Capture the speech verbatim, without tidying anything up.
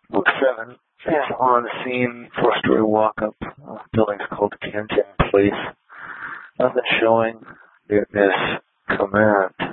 Book seven is on scene for a story walk-up. Uh, the building's called Canton Place. Nothing showing. There is command.